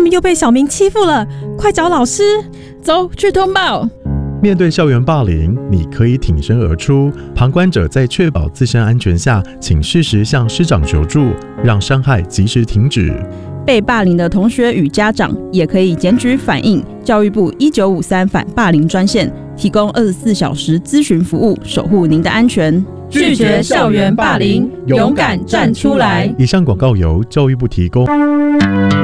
们又被小明欺负了，快找老师！ 走去通报。 面对校园霸凌，你可以挺身而出，旁观者在确保自身安全下，请适时向师长求助，让伤害及时停止。 被霸凌的同学与家长也可以检举反映教育部1953反霸凌专线，提供24小时咨询服务，守护您的安全。 拒绝校园霸凌，勇敢站出来。 以上广告由教育部提供。